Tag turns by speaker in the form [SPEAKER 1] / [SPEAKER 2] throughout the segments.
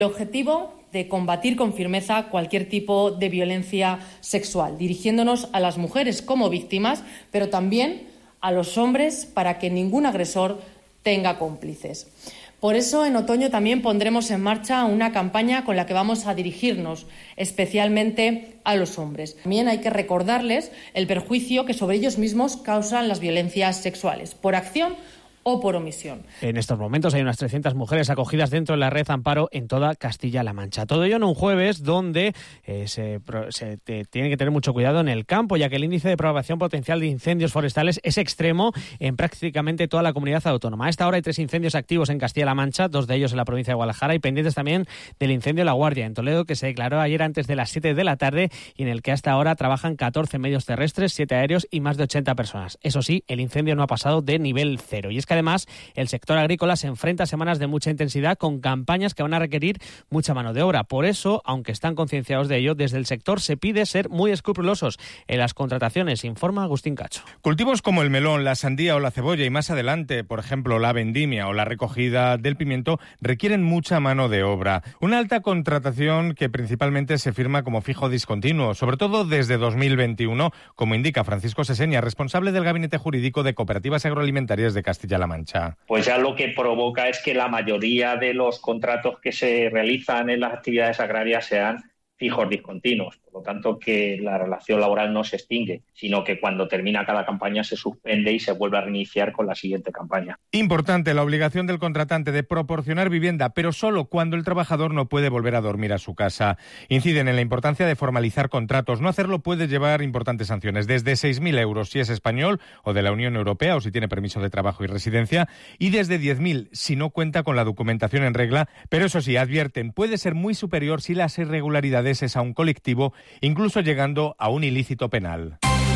[SPEAKER 1] El objetivo de combatir con firmeza cualquier tipo de violencia sexual, dirigiéndonos a las mujeres como víctimas, pero también a los hombres para que ningún agresor tenga cómplices. Por eso, en otoño también pondremos en marcha una campaña con la que vamos a dirigirnos especialmente a los hombres. También hay que recordarles el perjuicio que sobre ellos mismos causan las violencias sexuales, por acción o por omisión.
[SPEAKER 2] En estos momentos hay unas 300 mujeres acogidas dentro de la red Amparo en toda Castilla-La Mancha. Todo ello en un jueves donde se tiene que tener mucho cuidado en el campo, ya que el índice de propagación potencial de incendios forestales es extremo en prácticamente toda la comunidad autónoma. A esta hora hay 3 incendios activos en Castilla-La Mancha, 2 de ellos en la provincia de Guadalajara, y pendientes también del incendio La Guardia en Toledo, que se declaró ayer antes de las 7 de la tarde y en el que hasta ahora trabajan 14 medios terrestres, 7 aéreos y más de 80 personas. Eso sí, el incendio no ha pasado de nivel 0. Y es que además el sector agrícola se enfrenta a semanas de mucha intensidad con campañas que van a requerir mucha mano de obra. Por eso, aunque están concienciados de ello, desde el sector se pide ser muy escrupulosos en las contrataciones, informa Agustín Cacho.
[SPEAKER 3] Cultivos como el melón, la sandía o la cebolla y más adelante, por ejemplo, la vendimia o la recogida del pimiento requieren mucha mano de obra. Una alta contratación que principalmente se firma como fijo discontinuo, sobre todo desde 2021, como indica Francisco Seseña, responsable del Gabinete Jurídico de Cooperativas Agroalimentarias de Castilla-La Mancha.
[SPEAKER 4] Pues ya lo que provoca es que la mayoría de los contratos que se realizan en las actividades agrarias sean fijos discontinuos. Por lo tanto, que la relación laboral no se extingue, sino que cuando termina cada campaña se suspende y se vuelve a reiniciar con la siguiente campaña.
[SPEAKER 3] Importante la obligación del contratante de proporcionar vivienda, pero solo cuando el trabajador no puede volver a dormir a su casa. Inciden en la importancia de formalizar contratos. No hacerlo puede llevar importantes sanciones, desde 6.000 euros si es español o de la Unión Europea o si tiene permiso de trabajo y residencia, y desde 10.000 si no cuenta con la documentación en regla, pero eso sí, advierten, puede ser muy superior si las irregularidades es a un colectivo, incluso llegando a un ilícito penal.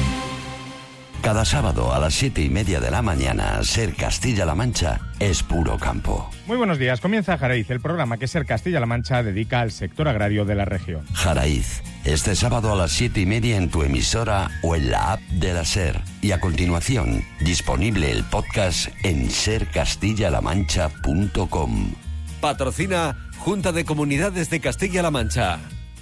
[SPEAKER 5] Cada sábado a las 7:30 de la mañana, Ser Castilla-La Mancha es puro campo.
[SPEAKER 3] Muy buenos días, comienza Jaraiz, el programa que Ser Castilla-La Mancha dedica al sector agrario de la región.
[SPEAKER 5] Jaraiz, este sábado a las 7:30 en tu emisora o en la app de la Ser. Y a continuación, disponible el podcast en sercastillalamancha.com.
[SPEAKER 6] Patrocina Junta de Comunidades de Castilla-La Mancha.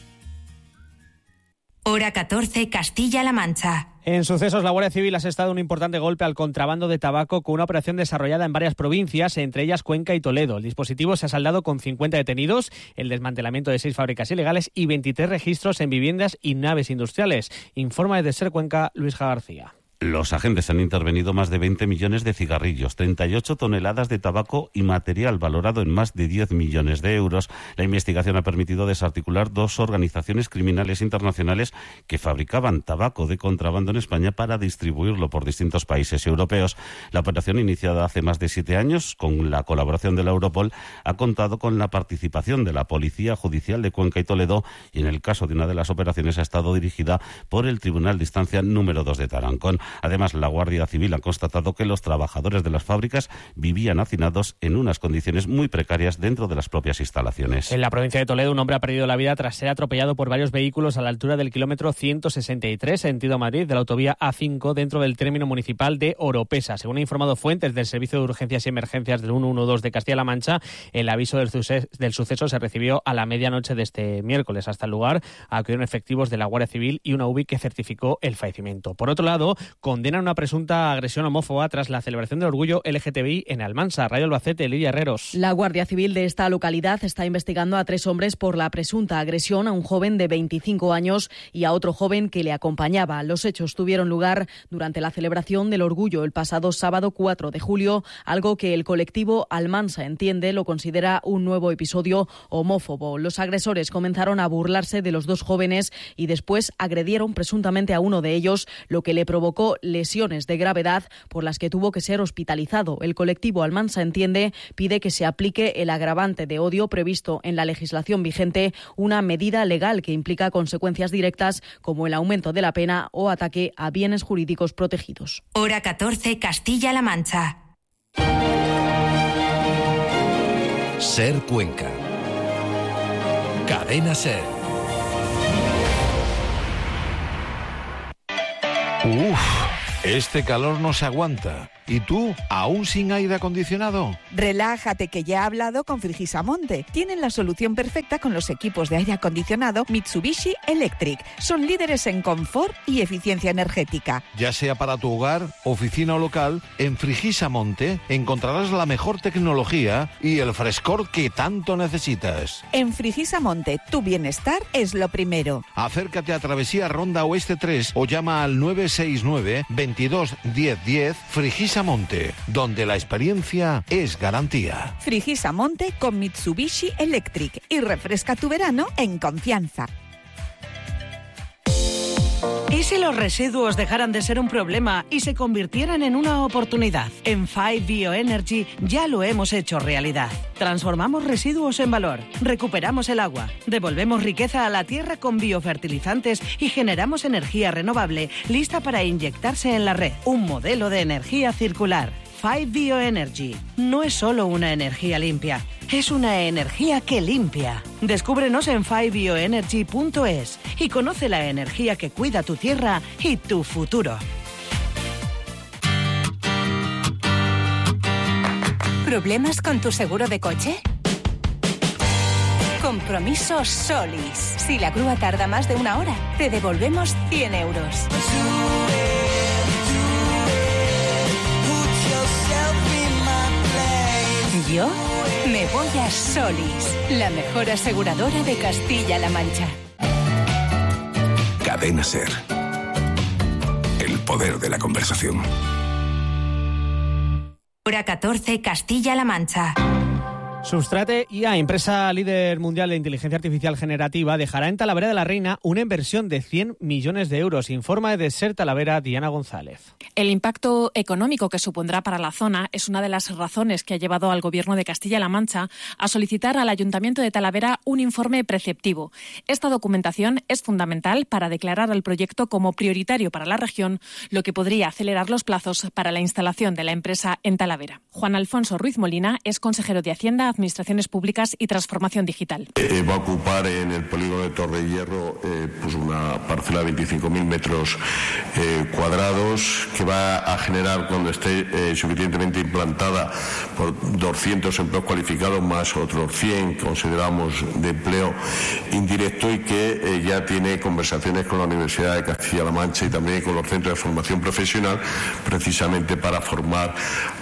[SPEAKER 7] Hora 14, Castilla-La Mancha.
[SPEAKER 2] En sucesos, la Guardia Civil ha asestado un importante golpe al contrabando de tabaco con una operación desarrollada en varias provincias, entre ellas Cuenca y Toledo. El dispositivo se ha saldado con 50 detenidos, el desmantelamiento de 6 fábricas ilegales y 23 registros en viviendas y naves industriales. Informa desde Ser Cuenca, Luis García.
[SPEAKER 8] Los agentes han intervenido más de 20 millones de cigarrillos, 38 toneladas de tabaco y material valorado en más de 10 millones de euros. La investigación ha permitido desarticular 2 organizaciones criminales internacionales que fabricaban tabaco de contrabando en España para distribuirlo por distintos países europeos. La operación, iniciada hace más de 7 años con la colaboración de la Europol, ha contado con la participación de la Policía Judicial de Cuenca y Toledo, y en el caso de una de las operaciones ha estado dirigida por el Tribunal de Instancia número 2 de Tarancón. Además, la Guardia Civil ha constatado que los trabajadores de las fábricas vivían hacinados en unas condiciones muy precarias dentro de las propias instalaciones.
[SPEAKER 2] En la provincia de Toledo, un hombre ha perdido la vida tras ser atropellado por varios vehículos a la altura del kilómetro 163, sentido Madrid, de la autovía A5, dentro del término municipal de Oropesa. Según han informado fuentes del Servicio de Urgencias y Emergencias del 112 de Castilla-La Mancha, el aviso del suceso se recibió a la medianoche de este miércoles. Hasta el lugar acudieron efectivos de la Guardia Civil y una UBI que certificó el fallecimiento. Por otro lado, condenan una presunta agresión homófoba tras la celebración del orgullo LGTBI en Almansa. Radio Albacete, Lidia Herreros.
[SPEAKER 9] La Guardia Civil de esta localidad está investigando a 3 hombres por la presunta agresión a un joven de 25 años y a otro joven que le acompañaba. Los hechos tuvieron lugar durante la celebración del orgullo el pasado sábado 4 de julio, algo que el colectivo Almansa entiende lo considera un nuevo episodio homófobo. Los agresores comenzaron a burlarse de los 2 jóvenes y después agredieron presuntamente a uno de ellos, lo que le provocó lesiones de gravedad por las que tuvo que ser hospitalizado. El colectivo Almansa entiende pide que se aplique el agravante de odio previsto en la legislación vigente, una medida legal que implica consecuencias directas como el aumento de la pena o ataque a bienes jurídicos protegidos.
[SPEAKER 7] Hora 14, Castilla-La Mancha.
[SPEAKER 6] Ser Cuenca. Cadena Ser.
[SPEAKER 10] Este calor no se aguanta. ¿Y tú, aún sin aire acondicionado?
[SPEAKER 11] Relájate, que ya he hablado con Frigisamonte. Tienen la solución perfecta con los equipos de aire acondicionado Mitsubishi Electric. Son líderes en confort y eficiencia energética.
[SPEAKER 10] Ya sea para tu hogar, oficina o local, en Frigisamonte encontrarás la mejor tecnología y el frescor que tanto necesitas.
[SPEAKER 11] En Frigisamonte, tu bienestar es lo primero.
[SPEAKER 10] Acércate a Travesía Ronda Oeste 3 o llama al 969 22 10 10 Frigisamonte, donde la experiencia es garantía.
[SPEAKER 11] Frigisamonte con Mitsubishi Electric y refresca tu verano en confianza.
[SPEAKER 12] ¿Y si los residuos dejaran de ser un problema y se convirtieran en una oportunidad? En 5 Bioenergy ya lo hemos hecho realidad. Transformamos residuos en valor, recuperamos el agua, devolvemos riqueza a la tierra con biofertilizantes y generamos energía renovable lista para inyectarse en la red. Un modelo de energía circular. 5 Bioenergy no es solo una energía limpia, es una energía que limpia. Descúbrenos en 5bioenergy.es y conoce la energía que cuida tu tierra y tu futuro.
[SPEAKER 13] ¿Problemas con tu seguro de coche? Compromiso Solis. Si la grúa tarda más de 1 hora, te devolvemos 100 euros. Yo me voy a Solis, la mejor aseguradora de Castilla-La Mancha.
[SPEAKER 14] Cadena SER. El poder de la conversación.
[SPEAKER 7] Hora 14, Castilla-La Mancha.
[SPEAKER 2] Substrate IA, empresa líder mundial de inteligencia artificial generativa, dejará en Talavera de la Reina una inversión de 100 millones de euros, informa de SER Talavera Diana González.
[SPEAKER 15] El impacto económico que supondrá para la zona es una de las razones que ha llevado al Gobierno de Castilla-La Mancha a solicitar al Ayuntamiento de Talavera un informe preceptivo. Esta documentación es fundamental para declarar el proyecto como prioritario para la región, lo que podría acelerar los plazos para la instalación de la empresa en Talavera. Juan Alfonso Ruiz Molina es consejero de Hacienda, Administraciones Públicas y Transformación Digital.
[SPEAKER 16] Va a ocupar en el polígono de Torrehierro pues una parcela de 25.000 metros cuadrados que va a generar, cuando esté suficientemente implantada, por 200 empleos cualificados más otros 100 consideramos de empleo indirecto, y que ya tiene conversaciones con la Universidad de Castilla-La Mancha y también con los centros de formación profesional, precisamente para formar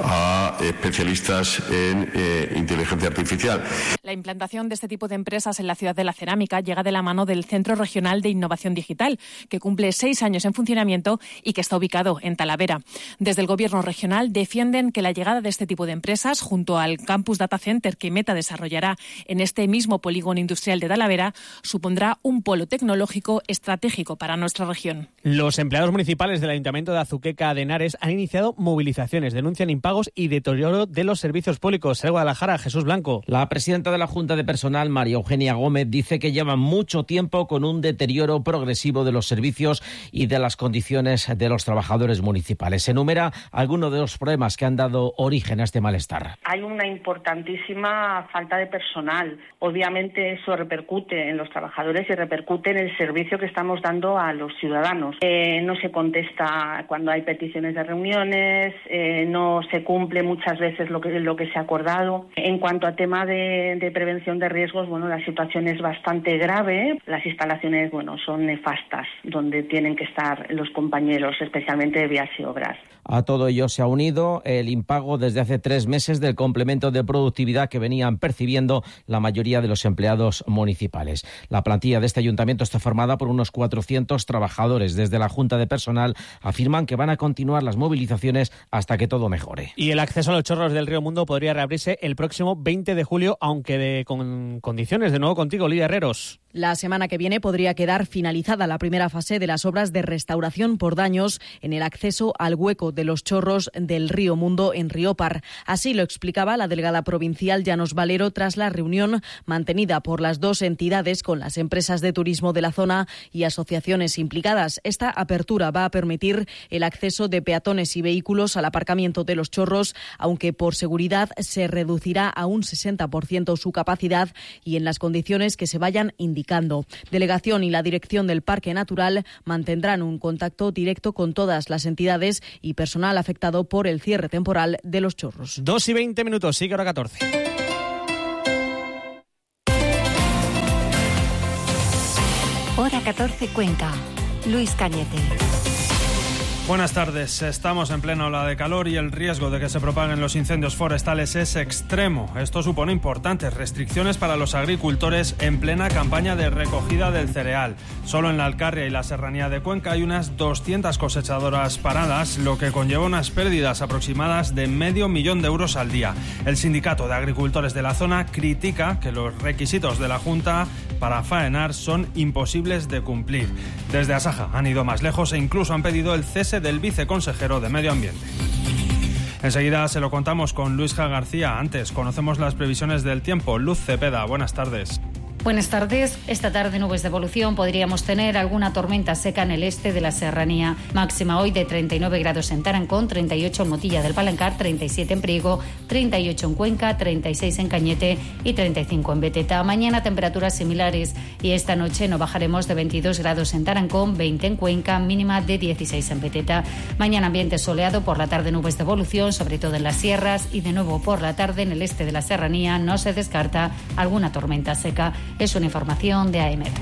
[SPEAKER 16] a especialistas en inteligencia artificial.
[SPEAKER 15] La implantación de este tipo de empresas en la ciudad de la cerámica llega de la mano del Centro Regional de Innovación Digital, que cumple 6 años en funcionamiento y que está ubicado en Talavera. Desde el Gobierno regional defienden que la llegada de este tipo de empresas, junto al Campus Data Center que Meta desarrollará en este mismo polígono industrial de Talavera, supondrá un polo tecnológico estratégico para nuestra región.
[SPEAKER 2] Los empleados municipales del Ayuntamiento de Azuqueca de Henares han iniciado movilizaciones, denuncian impagos y deterioro de los servicios públicos. En Guadalajara, Jesús Blanco.
[SPEAKER 17] La presidenta de la Junta de Personal, María Eugenia Gómez, dice que llevan mucho tiempo con un deterioro progresivo de los servicios y de las condiciones de los trabajadores municipales. Enumera algunos de los problemas que han dado origen a este malestar.
[SPEAKER 18] Hay una importantísima falta de personal. Obviamente eso repercute en los trabajadores y repercute en el servicio que estamos dando a los ciudadanos. No se contesta cuando hay peticiones de reuniones, no se cumple muchas veces lo que se ha acordado. En cuanto a tema de prevención de riesgos, bueno, la situación es bastante grave. Las instalaciones, bueno, son nefastas, donde tienen que estar los compañeros, especialmente de vías y obras.
[SPEAKER 17] A todo ello se ha unido el impago desde hace 3 meses del complemento de productividad que venían percibiendo la mayoría de los empleados municipales. La plantilla de este ayuntamiento está formada por unos 400 trabajadores. Desde la Junta de Personal afirman que van a continuar las movilizaciones hasta que todo mejore.
[SPEAKER 2] Y el acceso a los chorros del Río Mundo podría reabrirse el próximo 20 de julio, aunque con condiciones. De nuevo contigo, Lidia Herreros.
[SPEAKER 9] La semana que viene podría quedar finalizada la primera fase de las obras de restauración por daños en el acceso al hueco de los chorros del Río Mundo en Riópar. Así lo explicaba la delegada provincial Llanos Valero tras la reunión mantenida por las 2 entidades con las empresas de turismo de la zona y asociaciones implicadas. Esta apertura va a permitir el acceso de peatones y vehículos al aparcamiento de los chorros, aunque por seguridad se reducirá a un 60% su capacidad y en las condiciones que se vayan indicando indicando. Delegación y la dirección del Parque Natural mantendrán un contacto directo con todas las entidades y personal afectado por el cierre temporal de los chorros.
[SPEAKER 2] 2:20, sigue hora 14.
[SPEAKER 13] Hora 14 Cuenca. Luis Cañete.
[SPEAKER 19] Buenas tardes. Estamos en plena ola de calor y el riesgo de que se propaguen los incendios forestales es extremo. Esto supone importantes restricciones para los agricultores en plena campaña de recogida del cereal. Solo en la Alcarria y la Serranía de Cuenca hay unas 200 cosechadoras paradas, lo que conlleva unas pérdidas aproximadas de $500,000 de euros al día. El Sindicato de Agricultores de la zona critica que los requisitos de la Junta para faenar son imposibles de cumplir. Desde Asaja han ido más lejos e incluso han pedido el cese del viceconsejero de Medio Ambiente. Enseguida se lo contamos con Luisja García. Antes conocemos las previsiones del tiempo. Luz Cepeda, buenas tardes.
[SPEAKER 20] Buenas tardes. Esta tarde nubes de evolución. Podríamos tener alguna tormenta seca en el este de la serranía. Máxima hoy de 39 grados en Tarancón, 38 en Motilla del Palancar, 37 en Priego, 38 en Cuenca, 36 en Cañete y 35 en Beteta. Mañana temperaturas similares y esta noche no bajaremos de 22 grados en Tarancón, 20 en Cuenca, mínima de 16 en Beteta. Mañana ambiente soleado, por la tarde nubes de evolución, sobre todo en las sierras, y de nuevo por la tarde en el este de la serranía no se descarta alguna tormenta seca. Es una información de AEMET.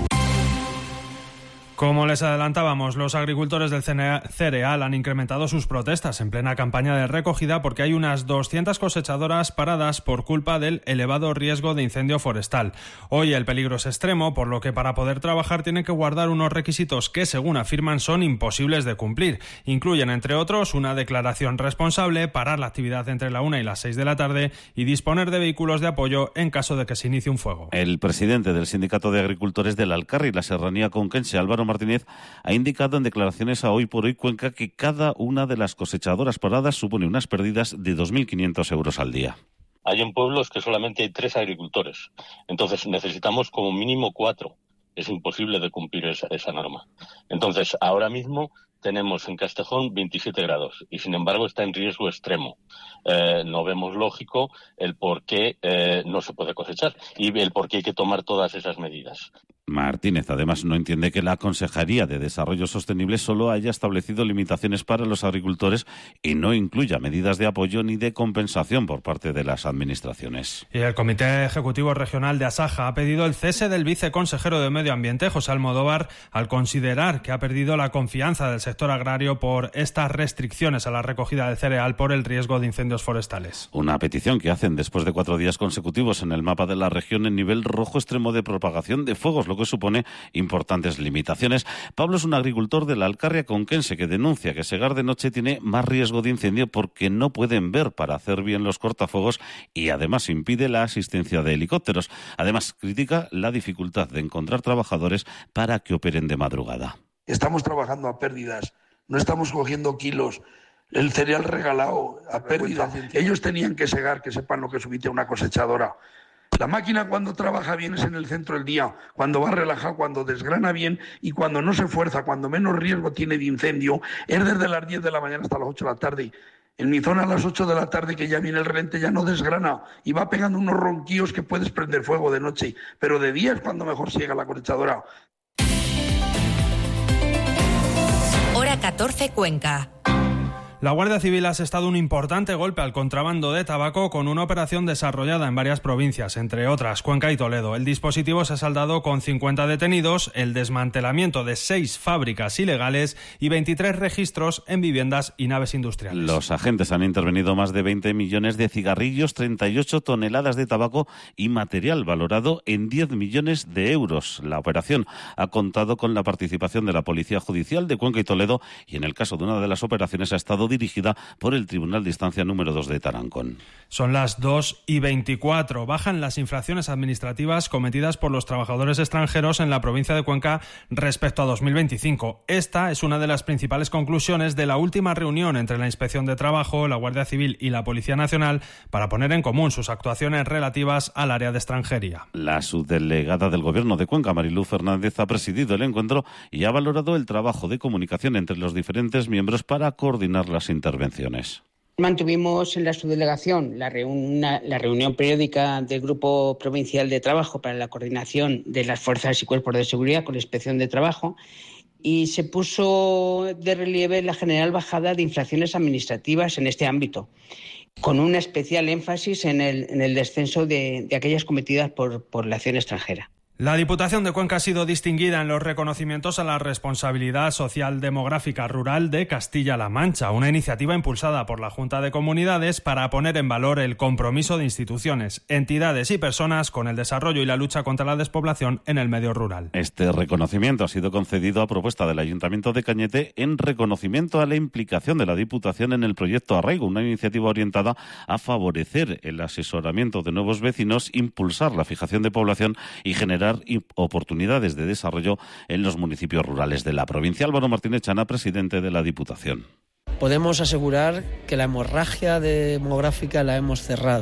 [SPEAKER 19] Como les adelantábamos, los agricultores del cereal han incrementado sus protestas en plena campaña de recogida porque hay unas 200 cosechadoras paradas por culpa del elevado riesgo de incendio forestal. Hoy el peligro es extremo, por lo que para poder trabajar tienen que guardar unos requisitos que, según afirman, son imposibles de cumplir. Incluyen, entre otros, una declaración responsable, parar la actividad entre la 1 y las 6 de la tarde y disponer de vehículos de apoyo en caso de que se inicie un fuego.
[SPEAKER 8] El presidente del Sindicato de Agricultores de la Alcarria y la Serranía conquense, Álvaro Martínez, ha indicado en declaraciones a Hoy por Hoy Cuenca que cada una de las cosechadoras paradas supone unas pérdidas de 2.500 euros al día.
[SPEAKER 21] Hay en pueblos que solamente hay 3 agricultores, entonces necesitamos como mínimo 4. Es imposible de cumplir esa norma. Entonces, ahora mismo tenemos en Castejón 27 grados y, sin embargo, está en riesgo extremo. No vemos lógico el por qué no se puede cosechar y el por qué hay que tomar todas esas medidas.
[SPEAKER 8] Martínez, además, no entiende que la Consejería de Desarrollo Sostenible solo haya establecido limitaciones para los agricultores y no incluya medidas de apoyo ni de compensación por parte de las administraciones.
[SPEAKER 19] Y el Comité Ejecutivo Regional de Asaja ha pedido el cese del viceconsejero de Medio Ambiente, José Almodóvar, al considerar que ha perdido la confianza del sector agrario por estas restricciones a la recogida del cereal por el riesgo de incendios forestales.
[SPEAKER 8] Una petición que hacen después de 4 días consecutivos en el mapa de la región en nivel rojo extremo de propagación de fuegos, lo que supone importantes limitaciones. Pablo es un agricultor de la Alcarria conquense que denuncia que segar de noche tiene más riesgo de incendio porque no pueden ver para hacer bien los cortafuegos y además impide la asistencia de helicópteros. Además, critica la dificultad de encontrar trabajadores para que operen de madrugada.
[SPEAKER 22] Estamos trabajando a pérdidas, no estamos cogiendo kilos. El cereal regalado a pérdidas. Ellos tenían que segar, que sepan lo que subite una cosechadora. La máquina cuando trabaja bien es en el centro del día, cuando va relajado, cuando desgrana bien y cuando no se fuerza, cuando menos riesgo tiene de incendio, es desde las 10 de la mañana hasta las 8 de la tarde. En mi zona a las 8 de la tarde, que ya viene el relente, ya no desgrana y va pegando unos ronquillos que puedes prender fuego de noche, pero de día es cuando mejor siega la cosechadora.
[SPEAKER 13] Hora 14 Cuenca.
[SPEAKER 19] La Guardia Civil ha asestado un importante golpe al contrabando de tabaco con una operación desarrollada en varias provincias, entre otras Cuenca y Toledo. El dispositivo se ha saldado con 50 detenidos, el desmantelamiento de 6 fábricas ilegales y 23 registros en viviendas y naves industriales.
[SPEAKER 8] Los agentes han intervenido más de 20 millones de cigarrillos, 38 toneladas de tabaco y material valorado en 10 millones de euros. La operación ha contado con la participación de la Policía Judicial de Cuenca y Toledo y en el caso de una de las operaciones ha estado dirigida por el Tribunal de Instancia número 2 de Tarancón.
[SPEAKER 19] Son las 2:24. Bajan las infracciones administrativas cometidas por los trabajadores extranjeros en la provincia de Cuenca respecto a 2025. Esta es una de las principales conclusiones de la última reunión entre la Inspección de Trabajo, la Guardia Civil y la Policía Nacional para poner en común sus actuaciones relativas al área de extranjería.
[SPEAKER 8] La subdelegada del Gobierno de Cuenca, Mariluz Fernández, ha presidido el encuentro y ha valorado el trabajo de comunicación entre los diferentes miembros para coordinar las intervenciones.
[SPEAKER 1] Mantuvimos en la subdelegación la reunión periódica del Grupo Provincial de Trabajo para la coordinación de las fuerzas y cuerpos de seguridad con la Inspección de Trabajo y se puso de relieve la general bajada de infracciones administrativas en este ámbito, con un especial énfasis en el descenso de aquellas cometidas por la acción extranjera.
[SPEAKER 19] La Diputación de Cuenca ha sido distinguida en los reconocimientos a la responsabilidad social demográfica rural de Castilla-La Mancha, una iniciativa impulsada por la Junta de Comunidades para poner en valor el compromiso de instituciones, entidades y personas con el desarrollo y la lucha contra la despoblación en el medio rural.
[SPEAKER 8] Este reconocimiento ha sido concedido a propuesta del Ayuntamiento de Cañete en reconocimiento a la implicación de la Diputación en el proyecto Arraigo, una iniciativa orientada a favorecer el asesoramiento de nuevos vecinos, impulsar la fijación de población y generar oportunidades de desarrollo en los municipios rurales de la provincia. Álvaro Martínez Chana, presidente de la Diputación.
[SPEAKER 4] Podemos asegurar que la hemorragia demográfica la hemos cerrado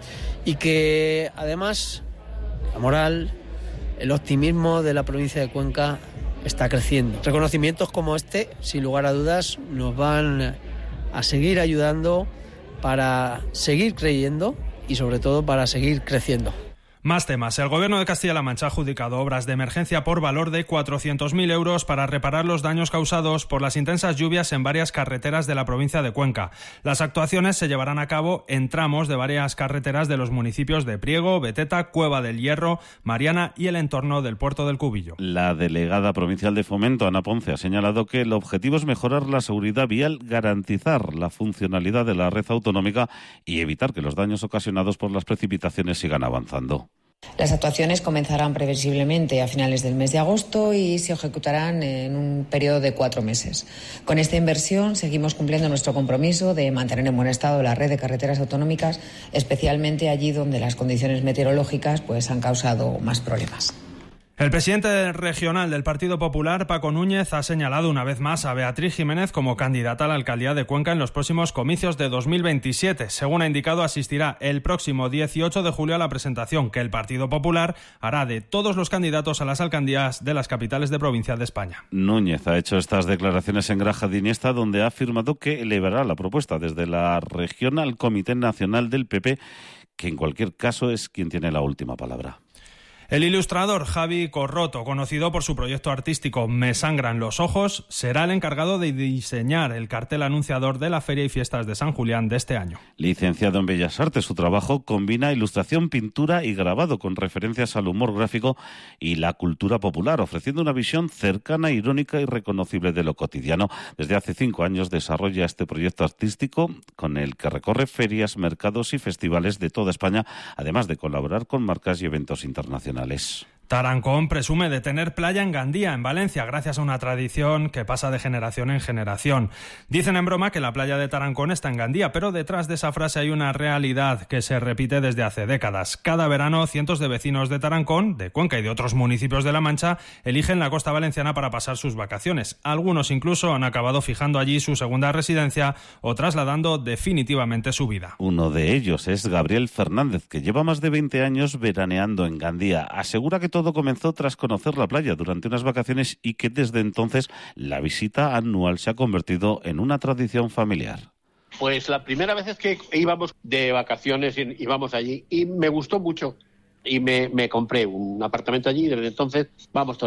[SPEAKER 4] y que además la moral, el optimismo de la provincia de Cuenca está creciendo. Reconocimientos como este, sin lugar a dudas, nos van a seguir ayudando para seguir creyendo y sobre todo para seguir creciendo.
[SPEAKER 19] Más temas. El Gobierno de Castilla-La Mancha ha adjudicado obras de emergencia por valor de 400.000 euros para reparar los daños causados por las intensas lluvias en varias carreteras de la provincia de Cuenca. Las actuaciones se llevarán a cabo en tramos de varias carreteras de los municipios de Priego, Beteta, Cueva del Hierro, Mariana y el entorno del Puerto del Cubillo.
[SPEAKER 8] La delegada provincial de Fomento, Ana Ponce, ha señalado que el objetivo es mejorar la seguridad vial, garantizar la funcionalidad de la red autonómica y evitar que los daños ocasionados por las precipitaciones sigan avanzando.
[SPEAKER 23] Las actuaciones comenzarán previsiblemente a finales del mes de agosto y se ejecutarán en un periodo de 4 meses. Con esta inversión seguimos cumpliendo nuestro compromiso de mantener en buen estado la red de carreteras autonómicas, especialmente allí donde las condiciones meteorológicas han causado más problemas.
[SPEAKER 19] El presidente regional del Partido Popular, Paco Núñez, ha señalado una vez más a Beatriz Jiménez como candidata a la alcaldía de Cuenca en los próximos comicios de 2027. Según ha indicado, asistirá el próximo 18 de julio a la presentación que el Partido Popular hará de todos los candidatos a las alcaldías de las capitales de provincia de España.
[SPEAKER 8] Núñez ha hecho estas declaraciones en Graja de Iniesta, donde ha afirmado que elevará la propuesta desde la región al Comité Nacional del PP, que en cualquier caso es quien tiene la última palabra.
[SPEAKER 19] El ilustrador Javi Corroto, conocido por su proyecto artístico Me sangran los ojos, será el encargado de diseñar el cartel anunciador de la Feria y Fiestas de San Julián de este año.
[SPEAKER 8] Licenciado en Bellas Artes, su trabajo combina ilustración, pintura y grabado con referencias al humor gráfico y la cultura popular, ofreciendo una visión cercana, irónica y reconocible de lo cotidiano. Desde hace 5 años desarrolla este proyecto artístico con el que recorre ferias, mercados y festivales de toda España, además de colaborar con marcas y eventos internacionales.
[SPEAKER 19] Tarancón presume de tener playa en Gandía, en Valencia, gracias a una tradición que pasa de generación en generación. Dicen en broma que la playa de Tarancón está en Gandía, pero detrás de esa frase hay una realidad que se repite desde hace décadas. Cada verano, cientos de vecinos de Tarancón, de Cuenca y de otros municipios de La Mancha eligen la costa valenciana para pasar sus vacaciones. Algunos incluso han acabado fijando allí su segunda residencia o trasladando definitivamente su vida.
[SPEAKER 8] Uno de ellos es Gabriel Fernández, que lleva más de 20 años veraneando en Gandía. Asegura que todo comenzó tras conocer la playa durante unas vacaciones y que desde entonces la visita anual se ha convertido en una tradición familiar.
[SPEAKER 24] Pues la primera vez es que íbamos de vacaciones, íbamos allí y me gustó mucho y me compré un apartamento allí y desde entonces vamos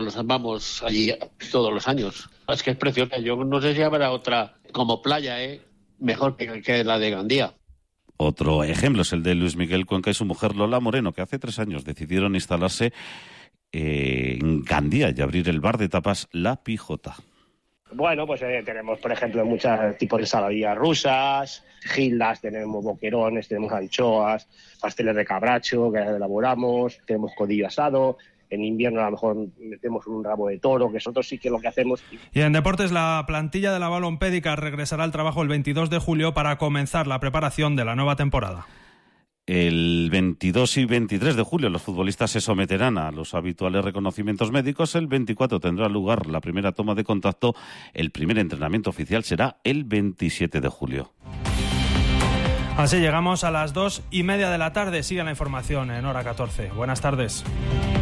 [SPEAKER 24] allí todos los años. Es que es preciosa, yo no sé si habrá otra como playa, mejor que la de Gandía.
[SPEAKER 8] Otro ejemplo es el de Luis Miguel Cuenca y su mujer Lola Moreno, que hace 3 años decidieron instalarse en Gandía y abrir el bar de tapas La Pijota.
[SPEAKER 25] Bueno, pues tenemos, por ejemplo, muchos tipos de ensaladillas rusas, gildas, tenemos boquerones, tenemos anchoas, pasteles de cabracho que elaboramos, tenemos codillo asado. En invierno a lo mejor metemos un rabo de toro, que nosotros sí que es lo que hacemos.
[SPEAKER 19] Y en deportes, la plantilla de la Balompédica regresará al trabajo el 22 de julio para comenzar la preparación de la nueva temporada.
[SPEAKER 8] El 22 y 23 de julio los futbolistas se someterán a los habituales reconocimientos médicos. El 24 tendrá lugar la primera toma de contacto. El primer entrenamiento oficial será el 27 de julio.
[SPEAKER 19] Así llegamos a las 2:30 de la tarde. Sigue la información en Hora 14. Buenas tardes.